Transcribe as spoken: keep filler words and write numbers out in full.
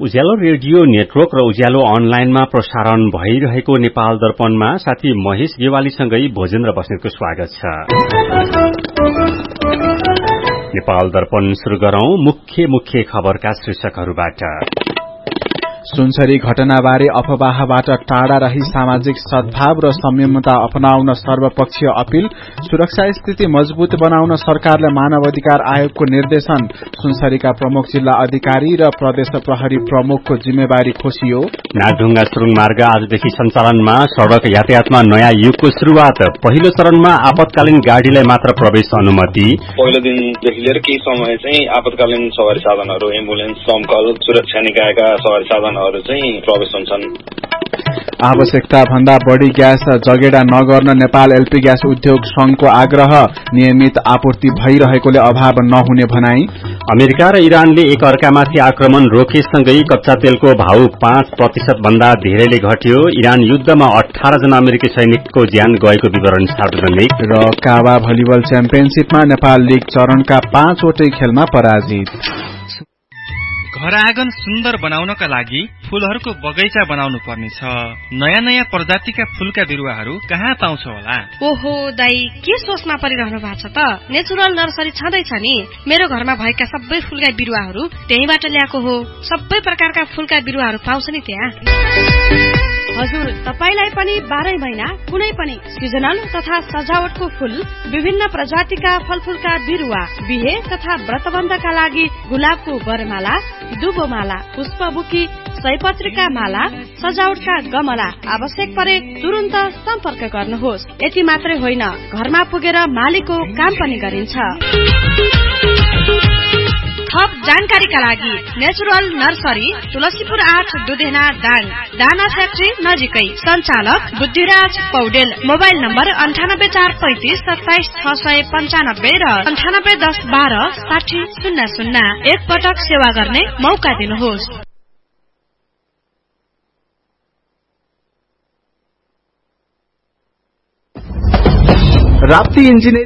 उज्यालो radio network र उज्यालो अनलाइनमा प्रसारण भइरहेको नेपाल दर्पणमा साथी महेश गेवालीसँगै भोजेन्द्र बस्नेतको स्वागत छ। नेपाल दर्पण शुरू गरौं मुख्य मुख्य खबरका शीर्षकहरूबाट। सुनसरी घटनाबारे अफवाहबाट टाढा रही सामाजिक सद्भाव र संयमता अपनाउन सर्वपक्षीय अपील। सुरक्षा स्थिति मजबूत बनाउन सरकारले मानव अधिकार आयोगको निर्देशन। सुनसरीका प्रमुख जिल्ला अधिकारी र प्रदेश प्रहरी प्रमुखको जिम्मेवारी खोसियो। नागढुङ्गा सुरुङ मार्ग आजदेखि सञ्चालनमा, सड़क यातायातमा नयाँ युगको शुरूआत। पहिलो चरणमा आपतकालीन गाड़ीलाई मात्र प्रवेश अनुमति। पहिलो दिनदेखि लिएर केही समय चाहिँ आपतकालीन सवारी साधनहरू, एम्बुलेन्स, दमकल, सुरक्षा निकायका सवारी साधनहरू चाहिँ प्रवेश हुन्छन्। आवश्यकता भन्दा बढ़ी ग्यास जगेडा नगर्न नेपाल एलपी ग्यास उद्योग संघको आग्रह। नियमित आपूर्ति भइरहेकोले अभाव नहुने भनाई। अमेरिका र इरानले एक अर्कामाथि आक्रमण रोकेसँगै कच्चा तेलको भाव पाँच प्रतिशत भन्दा धेरैले घट्यो। इरान युद्धमा अठार जना अमेरिकी सैनिकको ज्यान गएको विवरण सार्वजनिक। र कावा भलिबल च्याम्पियनशीपमा नेपाल लीग चरणका पाँचवटै खेलमा पराजित। घर आँगन सुन्दर बनाउनका लागि फूलहरूको बगैँचा बनाउनु पर्नेछ। नयाँ नयाँ प्रजातिका फूलका बिरुवाहरू कहाँ पाउँछ होला? ओहो दाई, के सोचमा परिरहनु भएको छ त? नेचुरल नर्सरी छँदैछ नि। मेरो घरमा भएका सबै फूलका बिरुवाहरू त्यहीबाट ल्याएको हो। सबै प्रकारका फूलका बिरुवाहरू पाउँछ नि त्यहाँ। हजुर, तपाईलाई पनि बाह्रै महिना कुनै पनि सिजनल तथा सजावटको फूल, विभिन्न प्रजातिका फलफूलका बिरुवा, बिहे तथा व्रतबन्धका लागि गुलाबको वरमाला, दुबोमाला, पुष्पबुकी, सयपत्रीका माला, सजावटका गमला आवश्यक परे तुरन्त सम्पर्क गर्नुहोस्। यति मात्रै होइन, घरमा पुगेर मालीको काम पनि गरिन्छ। थप जानकारीका लागि नेचुरल नर्सरी, तुलसीपुर आठ, दुधेना, दाङ, दाना फ्याक्ट्री नजिकै। सञ्चालक बुद्धिराज पौडेल। मोबाइल नम्बर अन्ठानब्बे चार पैंतिस सत्ताइस छ सय पञ्चानब्बे र अन्ठानब्बे दस बाह्र साठी शून्य शून्य। एक पटक सेवा गर्ने मौका दिनुहोस्। राप्ती इन्जिनियरिङ